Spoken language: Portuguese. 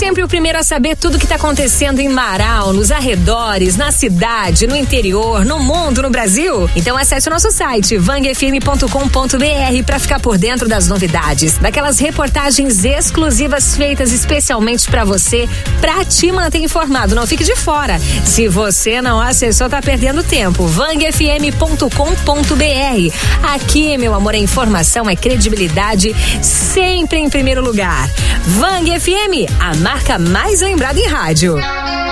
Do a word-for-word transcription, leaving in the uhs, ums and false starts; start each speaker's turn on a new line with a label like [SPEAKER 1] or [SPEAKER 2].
[SPEAKER 1] sempre o primeiro a saber tudo que está acontecendo em Marau, nos arredores, na cidade, no interior, no mundo, no Brasil? Então acesse o nosso site vang f m ponto com ponto b r para ficar por dentro das novidades, daquelas reportagens exclusivas feitas especialmente para você, para te manter informado. Não fique de fora. Se você não acessou, tá perdendo tempo. vang f m ponto com ponto b r. Aqui, meu amor, é informação, é credibilidade, sempre em primeiro lugar. Vang F M, a marca mais lembrada em rádio.